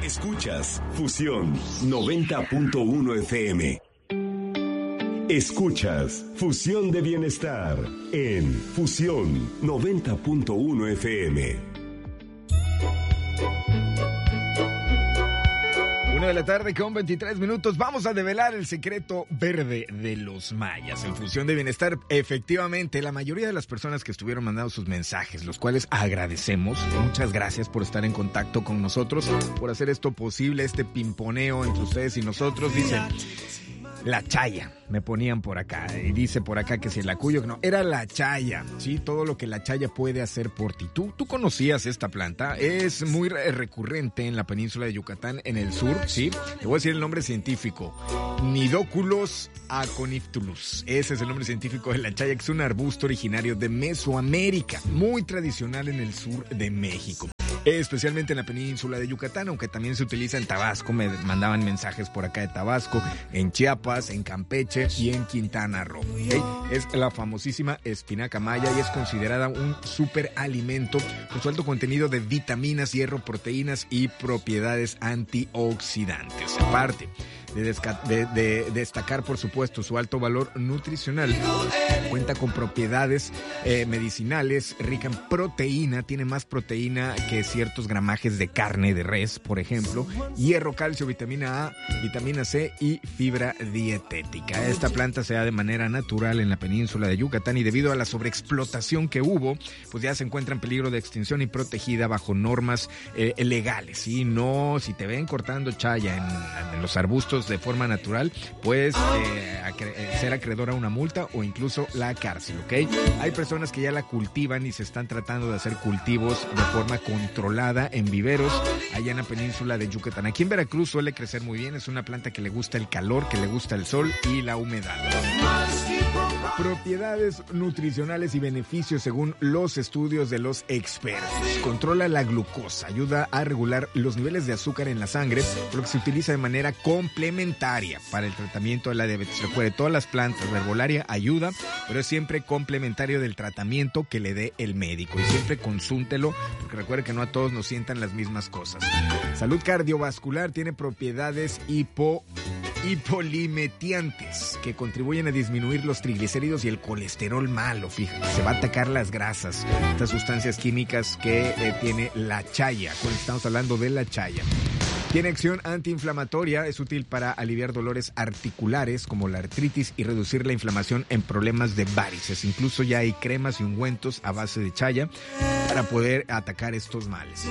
Escuchas Fusión 90.1 FM. Escuchas Fusión de Bienestar en Fusión 90.1 FM. 1:23 PM. Vamos a develar el secreto verde de los mayas en Fusión de Bienestar. Efectivamente, la mayoría de las personas que estuvieron mandando sus mensajes, los cuales agradecemos, muchas gracias por estar en contacto con nosotros, por hacer esto posible, este pimponeo entre ustedes y nosotros. Dicen, la chaya, me ponían por acá, y dice por acá que si el acuyo, no, era la chaya, sí, todo lo que la chaya puede hacer por ti. ¿Tú conocías esta planta? Es muy recurrente en la península de Yucatán, en el sur, sí. Te voy a decir el nombre científico, Nidhoculus aconiftulus. Ese es el nombre científico de la chaya, que es un arbusto originario de Mesoamérica, muy tradicional en el sur de México. Especialmente en la península de Yucatán, aunque también se utiliza en Tabasco. Me mandaban mensajes por acá de Tabasco, en Chiapas, en Campeche y en Quintana Roo. ¿Okay? Es la famosísima espinaca maya y es considerada un superalimento con su alto contenido de vitaminas, hierro, proteínas y propiedades antioxidantes. Aparte de destacar, por supuesto, su alto valor nutricional, cuenta con propiedades medicinales, rica en proteína, tiene más proteína que ciertos gramajes de carne de res, por ejemplo, hierro, calcio, vitamina A, vitamina C y fibra dietética. Esta planta se da de manera natural en la península de Yucatán y debido a la sobreexplotación que hubo, pues ya se encuentra en peligro de extinción y protegida bajo normas legales. ¿Sí? No, si te ven cortando chaya en los arbustos de forma natural, puedes ser acreedor a una multa o incluso la cárcel, ¿ok? Hay personas que ya la cultivan y se están tratando de hacer cultivos de forma controlada en viveros allá en la península de Yucatán. Aquí en Veracruz suele crecer muy bien, es una planta que le gusta el calor, que le gusta el sol y la humedad. Propiedades nutricionales y beneficios según los estudios de los expertos. Controla la glucosa, ayuda a regular los niveles de azúcar en la sangre, por lo que se utiliza de manera complementaria para el tratamiento de la diabetes. Recuerde, todas las plantas, la herbolaria ayuda, pero es siempre complementario del tratamiento que le dé el médico. Y siempre consúltelo, porque recuerde que no a todos nos sientan las mismas cosas. Salud cardiovascular, tiene propiedades hipolimetiantes que contribuyen a disminuir los triglicéridos y el colesterol malo. Fíjate, se va a atacar las grasas, estas sustancias químicas que tiene la chaya. Cuando estamos hablando de la chaya, tiene acción antiinflamatoria, es útil para aliviar dolores articulares como la artritis y reducir la inflamación en problemas de varices. Incluso ya hay cremas y ungüentos a base de chaya para poder atacar estos males.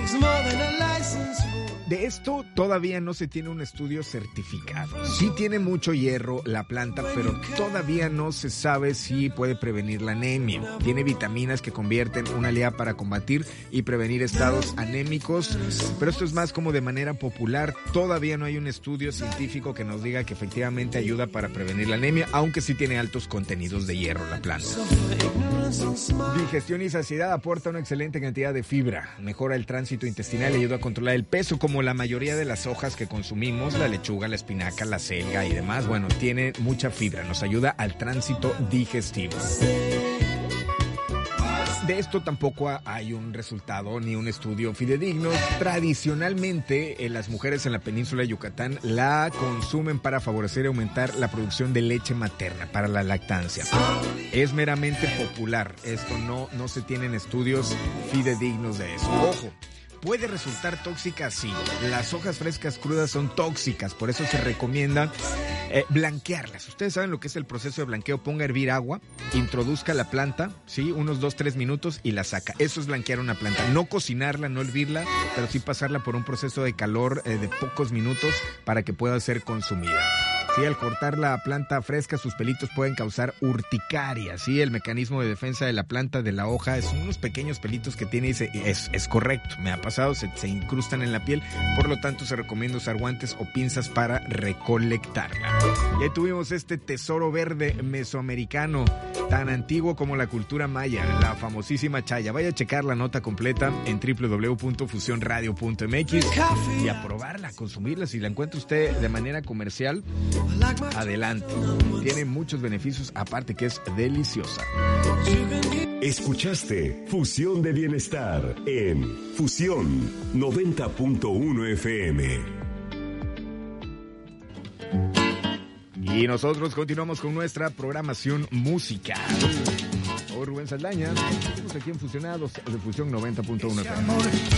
De esto todavía no se tiene un estudio certificado. Sí tiene mucho hierro la planta, pero todavía no se sabe si puede prevenir la anemia. Tiene vitaminas que convierten una aliada para combatir y prevenir estados anémicos, pero esto es más como de manera popular. Todavía no hay un estudio científico que nos diga que efectivamente ayuda para prevenir la anemia, aunque sí tiene altos contenidos de hierro la planta. Digestión y saciedad, aporta una excelente cantidad de fibra, mejora el tránsito intestinal y ayuda a controlar el peso, como la mayoría de las hojas que consumimos, la lechuga, la espinaca, la selga y demás. Bueno, tiene mucha fibra, nos ayuda al tránsito digestivo. De esto tampoco hay un resultado ni un estudio fidedigno. Tradicionalmente, las mujeres en la península de Yucatán la consumen para favorecer y aumentar la producción de leche materna para la lactancia. Es meramente popular. Esto no se tienen estudios fidedignos de eso. Ojo, puede resultar tóxica, sí. Las hojas frescas crudas son tóxicas, por eso se recomienda blanquearlas. Ustedes saben lo que es el proceso de blanqueo. Ponga a hervir agua, introduzca la planta, ¿sí? Unos 2-3 minutos y la saca. Eso es blanquear una planta. No cocinarla, no hervirla, pero sí pasarla por un proceso de calor de pocos minutos para que pueda ser consumida. Sí, al cortar la planta fresca, sus pelitos pueden causar urticaria. Sí, el mecanismo de defensa de la planta, de la hoja, son unos pequeños pelitos que tiene y es correcto. Me ha pasado, se incrustan en la piel. Por lo tanto, se recomienda usar guantes o pinzas para recolectarla. Y ahí tuvimos este tesoro verde mesoamericano, tan antiguo como la cultura maya, la famosísima chaya. Vaya a checar la nota completa en www.fusionradio.mx y a probarla, a consumirla. Si la encuentra usted de manera comercial, adelante. Tiene muchos beneficios, aparte que es deliciosa. Escuchaste Fusión de Bienestar en Fusión 90.1 FM. Y nosotros continuamos con nuestra programación musical. Soy Rubén Saldaña, estamos aquí en Fusionados de Fusión 90.1 FM.